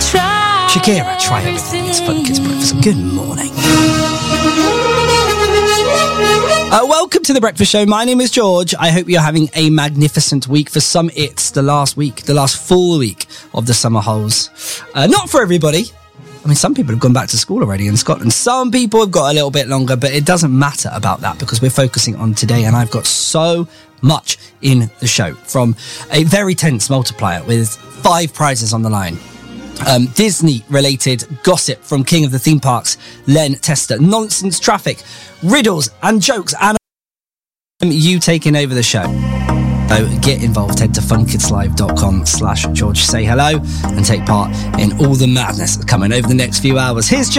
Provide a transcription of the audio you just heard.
Shakira, Try Everything. It's Fun Kids Breakfast. Good morning. Welcome to the Breakfast Show. My name is George. I hope you're having a magnificent week. For some, it's the last full week of the summer holes. Not for everybody. I mean, some people have gone back to school already in Scotland. Some people have got a little bit longer, but it doesn't matter about that because we're focusing on today, and I've got so much in the show, from a very tense multiplier with 5 prizes on the line. Disney-related gossip from King of the Theme Parks, Len Tester, nonsense traffic, riddles and jokes, and you taking over the show. So get involved. Head to funkidslive.com/George. Say hello and take part in all the madness that's coming over the next few hours. Here's just